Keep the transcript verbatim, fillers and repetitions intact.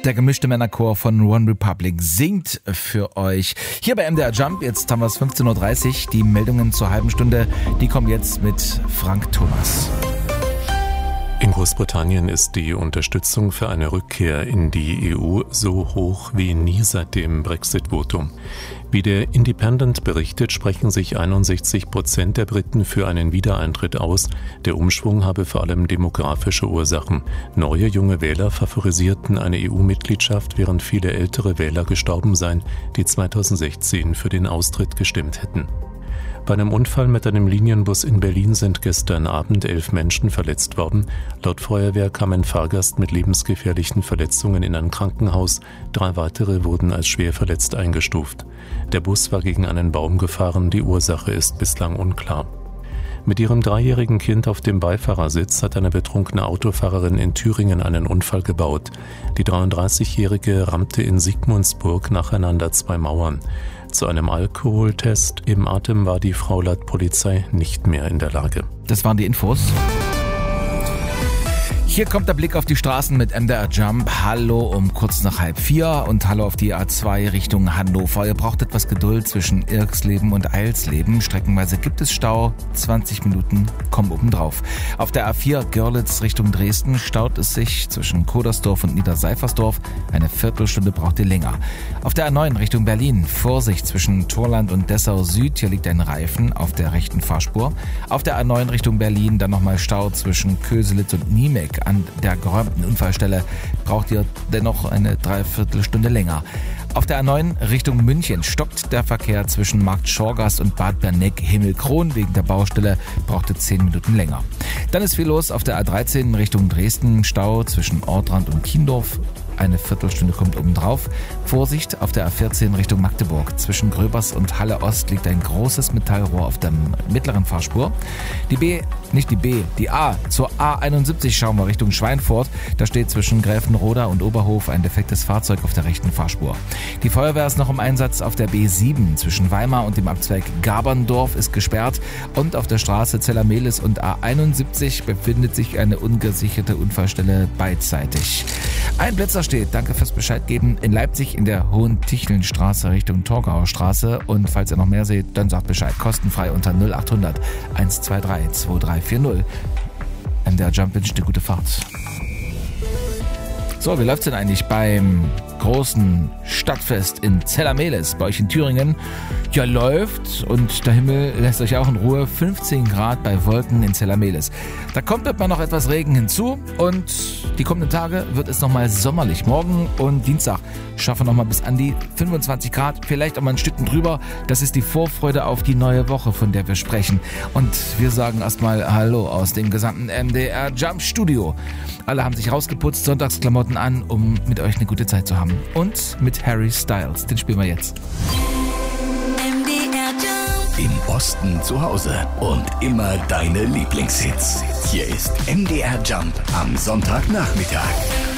Der gemischte Männerchor von One Republic singt für euch. Hier bei M D R Jump, jetzt haben wir es fünfzehn Uhr dreißig. Die Meldungen zur halben Stunde, die kommen jetzt mit Frank Thomas. In Großbritannien ist die Unterstützung für eine Rückkehr in die E U so hoch wie nie seit dem Brexit-Votum. Wie der Independent berichtet, sprechen sich einundsechzig Prozent der Briten für einen Wiedereintritt aus. Der Umschwung habe vor allem demografische Ursachen. Neue junge Wähler favorisierten eine E U-Mitgliedschaft, während viele ältere Wähler gestorben seien, die zweitausendsechzehn für den Austritt gestimmt hätten. Bei einem Unfall mit einem Linienbus in Berlin sind gestern Abend elf Menschen verletzt worden. Laut Feuerwehr kam ein Fahrgast mit lebensgefährlichen Verletzungen in ein Krankenhaus. Drei weitere wurden als schwer verletzt eingestuft. Der Bus war gegen einen Baum gefahren. Die Ursache ist bislang unklar. Mit ihrem dreijährigen Kind auf dem Beifahrersitz hat eine betrunkene Autofahrerin in Thüringen einen Unfall gebaut. Die dreiunddreißigjährige rammte in Sigmundsburg nacheinander zwei Mauern. Zu einem Alkoholtest im Atem war die Frau laut Polizei nicht mehr in der Lage. Das waren die Infos. Hier kommt der Blick auf die Straßen mit M D R Jump. Hallo um kurz nach halb vier und hallo auf die A zwei Richtung Hannover. Ihr braucht etwas Geduld zwischen Irksleben und Eilsleben. Streckenweise gibt es Stau. zwanzig Minuten kommen obendrauf. Auf der A vier Görlitz Richtung Dresden staut es sich zwischen Kodersdorf und Niederseifersdorf. Eine Viertelstunde braucht ihr länger. Auf der A neun Richtung Berlin. Vorsicht zwischen Torland und Dessau Süd. Hier liegt ein Reifen auf der rechten Fahrspur. Auf der A neun Richtung Berlin dann nochmal Stau zwischen Köselitz und Niemek. An der geräumten Unfallstelle braucht ihr dennoch eine Dreiviertelstunde länger. Auf der A neun Richtung München stockt der Verkehr zwischen Markt Schorgast und Bad Berneck-Himmelkron. Wegen der Baustelle braucht ihr zehn Minuten länger. Dann ist viel los auf der A dreizehn Richtung Dresden. Stau zwischen Ortrand und Kiendorf. Eine Viertelstunde kommt obendrauf. Vorsicht auf der A vierzehn Richtung Magdeburg. Zwischen Gröbers und Halle Ost liegt ein großes Metallrohr auf der mittleren Fahrspur. Die B, nicht die B, die A. Zur A einundsiebzig schauen wir Richtung Schweinfurt. Da steht zwischen Gräfenroda und Oberhof ein defektes Fahrzeug auf der rechten Fahrspur. Die Feuerwehr ist noch im Einsatz auf der B sieben. Zwischen Weimar und dem Abzweig Gaberndorf ist gesperrt. Und auf der Straße Zellermehlis und A einundsiebzig befindet sich eine ungesicherte Unfallstelle beidseitig. Ein Blitzer steht, danke fürs Bescheid geben, in Leipzig in der Hohen-Tichlin-Straße Richtung Torgauer Straße. Und falls ihr noch mehr seht, dann sagt Bescheid. Kostenfrei unter null achthundert hundertzweiundzwanzig zweiunddreißig vierzig. M D R Jump wünscht eine gute Fahrt. So, wie läuft's denn eigentlich beim großen Stadtfest in Zellermehlis bei euch in Thüringen? Ja, läuft und der Himmel lässt euch auch in Ruhe. fünfzehn Grad bei Wolken in Zellermehlis. Da kommt etwa noch etwas Regen hinzu und die kommenden Tage wird es nochmal sommerlich. Morgen und Dienstag schaffen wir nochmal bis an die fünfundzwanzig Grad, vielleicht auch mal ein Stückchen drüber. Das ist die Vorfreude auf die neue Woche, von der wir sprechen. Und wir sagen erstmal Hallo aus dem gesamten M D R Jump Studio. Alle haben sich rausgeputzt, Sonntagsklamotten an, um mit euch eine gute Zeit zu haben. Und mit Harry Styles, den spielen wir jetzt. M D R Jump. Im Osten zu Hause und immer deine Lieblingshits. Hier ist M D R Jump am Sonntagnachmittag.